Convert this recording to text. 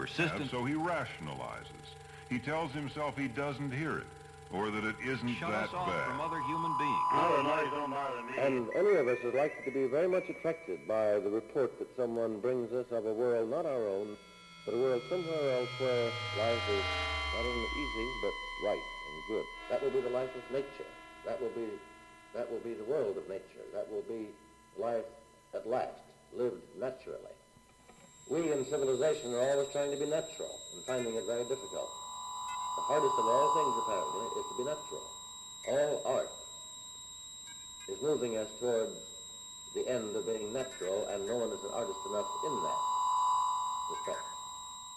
persistent... And so he rationalizes. He tells himself he doesn't hear it, or that it isn't Shut that us off bad. from other human beings. No, noise don't bother me. And any of us is likely to be very much attracted by the report that someone brings us of a world not our own, but a world somewhere else where life is not only easy, but right and good. That will be the life of nature. That will be the world of nature. That will be life at last, lived naturally. We in civilization are always trying to be natural and finding it very difficult. The hardest of all things, apparently, is to be natural. All art is moving us towards the end of being natural, and no one is an artist enough in that respect.